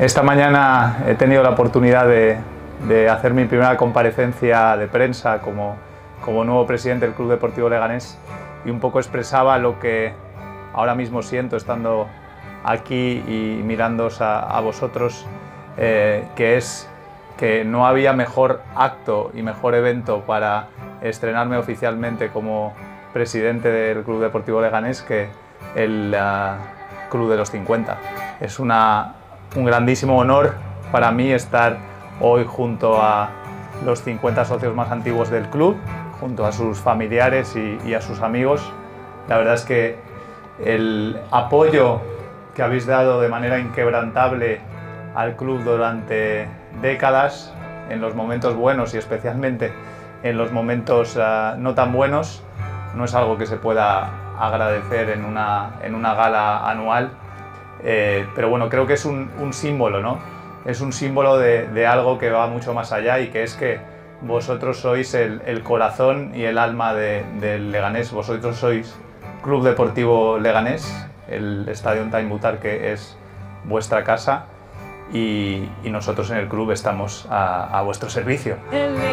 Esta mañana he tenido la oportunidad de hacer mi primera comparecencia de prensa como nuevo presidente del Club Deportivo Leganés y un poco expresaba lo que ahora mismo siento estando aquí y mirándoos a vosotros, que es que no había mejor acto y mejor evento para estrenarme oficialmente como presidente del Club Deportivo Leganés que el Club de los 50. Es un grandísimo honor para mí estar hoy junto a los 50 socios más antiguos del club, junto a sus familiares y a sus amigos. La verdad es que el apoyo que habéis dado de manera inquebrantable al club durante décadas, en los momentos buenos y especialmente en los momentos no tan buenos, no es algo que se pueda agradecer en una gala anual, pero bueno, creo que es un símbolo, ¿no? Es un símbolo de algo que va mucho más allá y que es que vosotros sois el corazón y el alma del Leganés. Vosotros sois Club Deportivo Leganés, el Estadio Time Butarque es vuestra casa y nosotros en el club estamos a vuestro servicio.